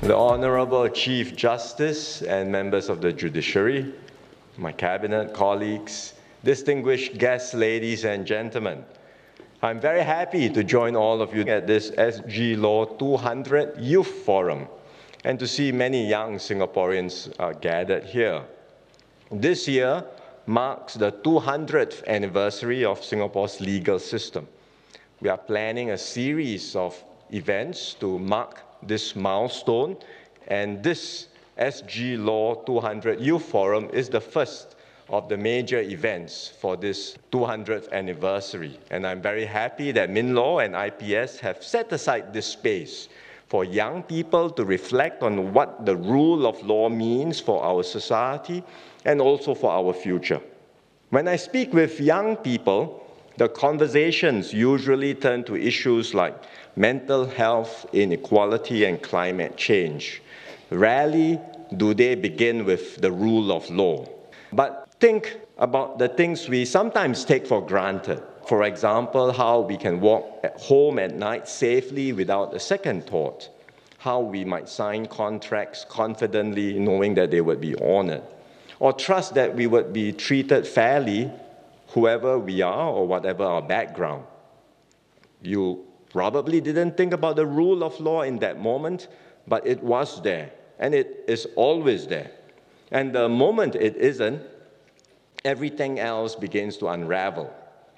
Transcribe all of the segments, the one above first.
The Honorable Chief Justice and members of the judiciary, my cabinet colleagues, distinguished guests, ladies and gentlemen, I'm very happy to join all of you at this SG Law 200 Youth Forum and to see many young Singaporeans gathered here. This year marks the 200th anniversary of Singapore's legal system. We are planning a series of events to mark this milestone, and this SG Law 200 Youth Forum is the first of the major events for this 200th anniversary. And I'm very happy that MINLAW and IPS have set aside this space for young people to reflect on what the rule of law means for our society and also for our future. When I speak with young people, the conversations usually turn to issues like mental health, inequality, and climate change. Rarely do they begin with the rule of law. But think about the things we sometimes take for granted. For example, how we can walk home at night safely without a second thought. How we might sign contracts confidently knowing that they would be honored. Or trust that we would be treated fairly whoever we are or whatever our background. You probably didn't think about the rule of law in that moment, but it was there, and it is always there. And the moment it isn't, everything else begins to unravel.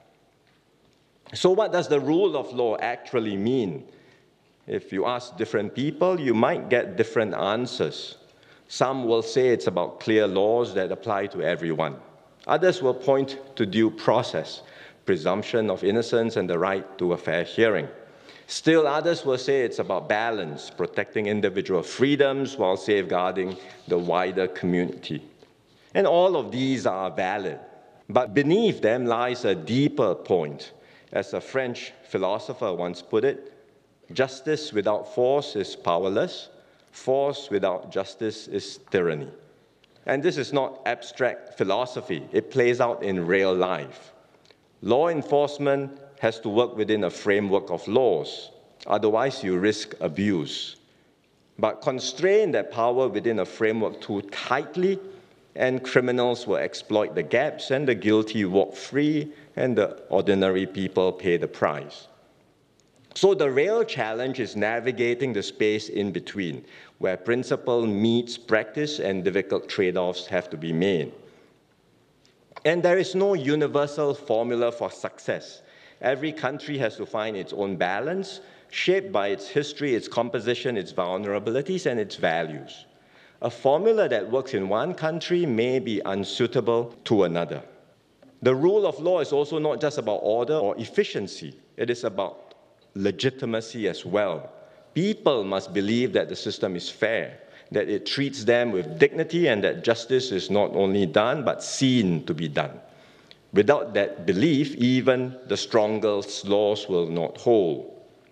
So what does the rule of law actually mean? If you ask different people, you might get different answers. Some will say it's about clear laws that apply to everyone. Others will point to due process, presumption of innocence, and the right to a fair hearing. Still others will say it's about balance, protecting individual freedoms while safeguarding the wider community. And all of these are valid. But beneath them lies a deeper point. As a French philosopher once put it, justice without force is powerless, force without justice is tyranny. And this is not abstract philosophy. It plays out in real life. Law enforcement has to work within a framework of laws. Otherwise, you risk abuse. But constrain that power within a framework too tightly, and criminals will exploit the gaps, and the guilty walk free, and the ordinary people pay the price. So the real challenge is navigating the space in between, where principle meets practice and difficult trade-offs have to be made. And there is no universal formula for success. Every country has to find its own balance, shaped by its history, its composition, its vulnerabilities, and its values. A formula that works in one country may be unsuitable to another. The rule of law is also not just about order or efficiency. It is about legitimacy as well. People must believe that the system is fair, that it treats them with dignity, and that justice is not only done, but seen to be done. Without that belief, even the strongest laws will not hold.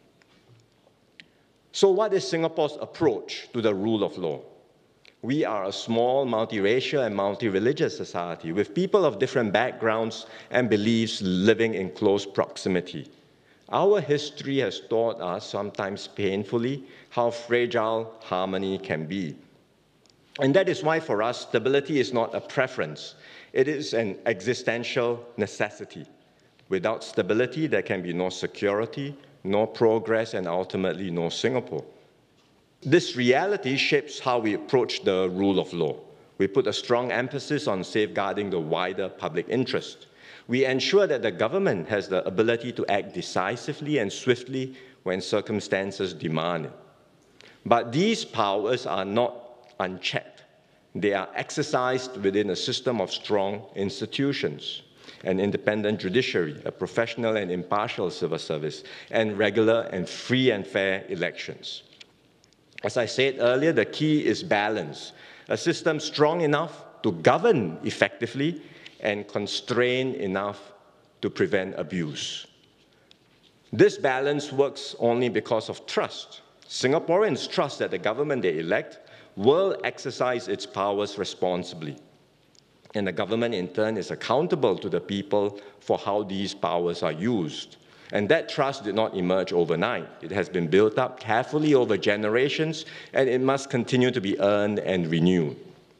So what is Singapore's approach to the rule of law? We are a small, multiracial and multi-religious society with people of different backgrounds and beliefs living in close proximity. Our history has taught us, sometimes painfully, how fragile harmony can be. And that is why for us, stability is not a preference. It is an existential necessity. Without stability, there can be no security, no progress, and ultimately no Singapore. This reality shapes how we approach the rule of law. We put a strong emphasis on safeguarding the wider public interest. We ensure that the government has the ability to act decisively and swiftly when circumstances demand it. But these powers are not unchecked. They are exercised within a system of strong institutions, an independent judiciary, a professional and impartial civil service, and regular and free and fair elections. As I said earlier, the key is balance, a system strong enough to govern effectively and constrained enough to prevent abuse. This balance works only because of trust. Singaporeans trust that the government they elect will exercise its powers responsibly. And the government, in turn, is accountable to the people for how these powers are used. And that trust did not emerge overnight. It has been built up carefully over generations, and it must continue to be earned and renewed.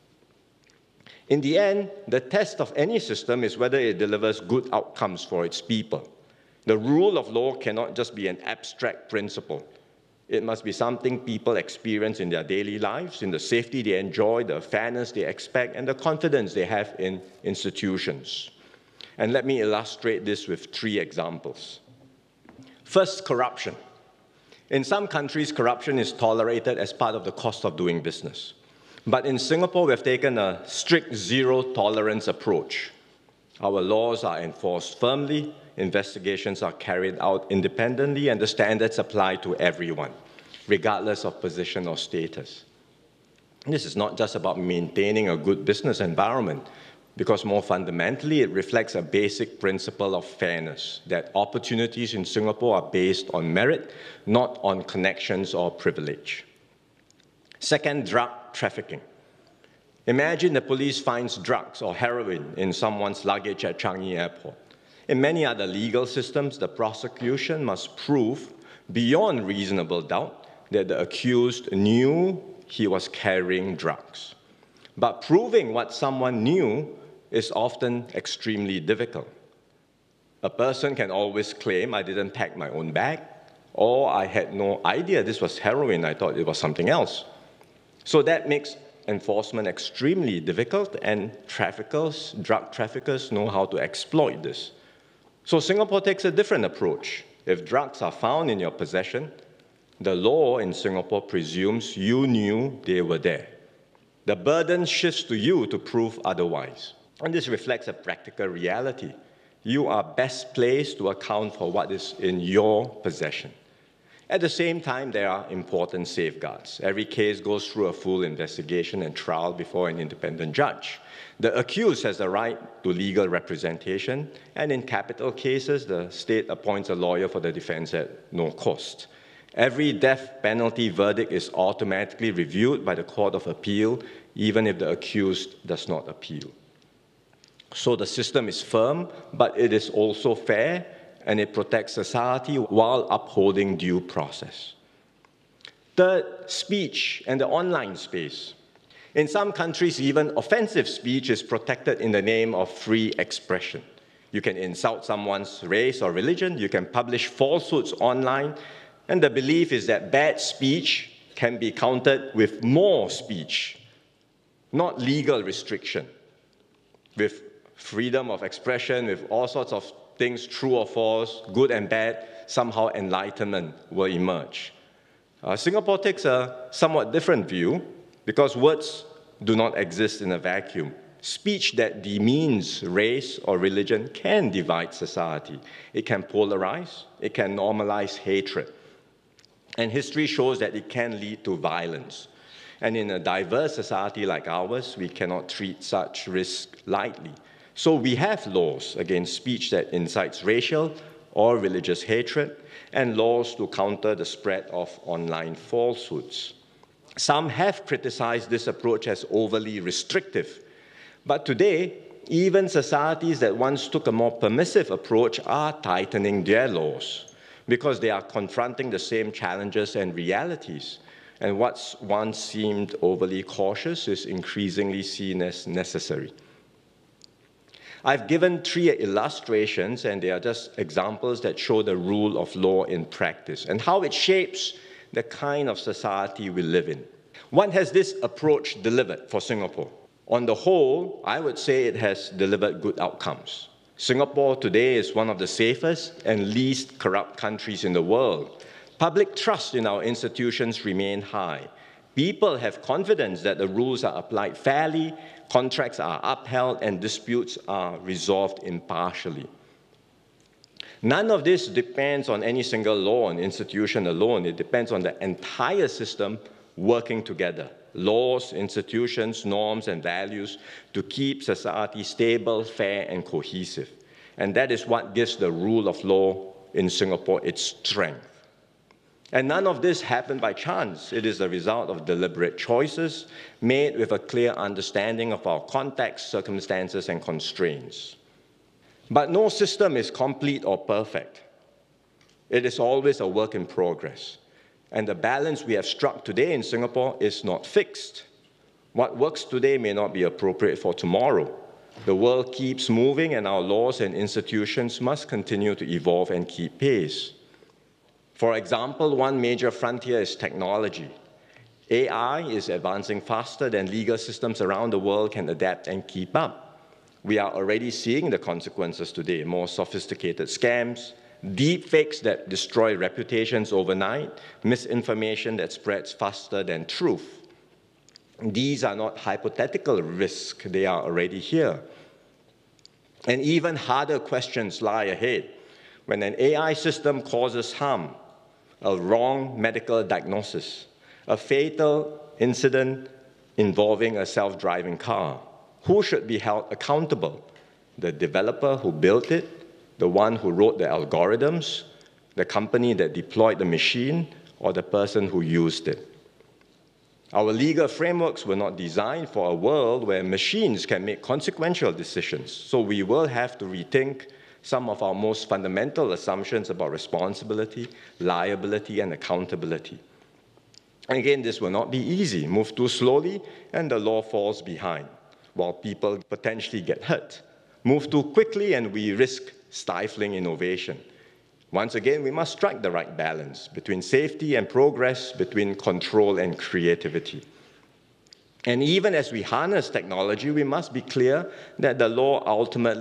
In the end, the test of any system is whether it delivers good outcomes for its people. The rule of law cannot just be an abstract principle. It must be something people experience in their daily lives, in the safety they enjoy, the fairness they expect, and the confidence they have in institutions. And let me illustrate this with 3 examples. First, corruption. In some countries, corruption is tolerated as part of the cost of doing business. But in Singapore, we've taken a strict zero-tolerance approach. Our laws are enforced firmly, investigations are carried out independently, and the standards apply to everyone, regardless of position or status. This is not just about maintaining a good business environment, because more fundamentally, it reflects a basic principle of fairness, that opportunities in Singapore are based on merit, not on connections or privilege. Second, drug trafficking. Imagine the police finds drugs or heroin in someone's luggage at Changi Airport. In many other legal systems, the prosecution must prove beyond reasonable doubt that the accused knew he was carrying drugs. But proving what someone knew is often extremely difficult. A person can always claim, I didn't pack my own bag, or I had no idea this was heroin, I thought it was something else. So that makes enforcement extremely difficult, and drug traffickers know how to exploit this. So Singapore takes a different approach. If drugs are found in your possession, the law in Singapore presumes you knew they were there. The burden shifts to you to prove otherwise. And this reflects a practical reality. You are best placed to account for what is in your possession. At the same time, there are important safeguards. Every case goes through a full investigation and trial before an independent judge. The accused has the right to legal representation, and in capital cases, the state appoints a lawyer for the defense at no cost. Every death penalty verdict is automatically reviewed by the Court of Appeal, even if the accused does not appeal. So the system is firm, but it is also fair, and it protects society while upholding due process. Third, speech and the online space. In some countries, even offensive speech is protected in the name of free expression. You can insult someone's race or religion, you can publish falsehoods online, and the belief is that bad speech can be countered with more speech, not legal restriction. With freedom of expression, with all sorts of things, true or false, good and bad, somehow enlightenment will emerge. Singapore takes a somewhat different view because words do not exist in a vacuum. Speech that demeans race or religion can divide society. It can polarize, it can normalize hatred. And history shows that it can lead to violence. And in a diverse society like ours, we cannot treat such risk lightly. So we have laws against speech that incites racial or religious hatred, and laws to counter the spread of online falsehoods. Some have criticized this approach as overly restrictive, but today, even societies that once took a more permissive approach are tightening their laws because they are confronting the same challenges and realities. And what once seemed overly cautious is increasingly seen as necessary. I've given 3 illustrations, and they are just examples that show the rule of law in practice and how it shapes the kind of society we live in. What has this approach delivered for Singapore? On the whole, I would say it has delivered good outcomes. Singapore today is one of the safest and least corrupt countries in the world. Public trust in our institutions remain high. People have confidence that the rules are applied fairly, contracts are upheld, and disputes are resolved impartially. None of this depends on any single law and institution alone. It depends on the entire system working together. Laws, institutions, norms, and values to keep society stable, fair, and cohesive. And that is what gives the rule of law in Singapore its strength. And none of this happened by chance. It is the result of deliberate choices made with a clear understanding of our context, circumstances, and constraints. But no system is complete or perfect. It is always a work in progress. And the balance we have struck today in Singapore is not fixed. What works today may not be appropriate for tomorrow. The world keeps moving, and our laws and institutions must continue to evolve and keep pace. For example, one major frontier is technology. AI is advancing faster than legal systems around the world can adapt and keep up. We are already seeing the consequences today: more sophisticated scams, deepfakes that destroy reputations overnight, misinformation that spreads faster than truth. These are not hypothetical risks, they are already here. And even harder questions lie ahead. When an AI system causes harm, a wrong medical diagnosis, a fatal incident involving a self-driving car, who should be held accountable? The developer who built it, the one who wrote the algorithms, the company that deployed the machine, or the person who used it? Our legal frameworks were not designed for a world where machines can make consequential decisions, so we will have to rethink some of our most fundamental assumptions about responsibility, liability, and accountability. And again, this will not be easy. Move too slowly, and the law falls behind, while people potentially get hurt. Move too quickly, and we risk stifling innovation. Once again, we must strike the right balance between safety and progress, between control and creativity. And even as we harness technology, we must be clear that the law ultimately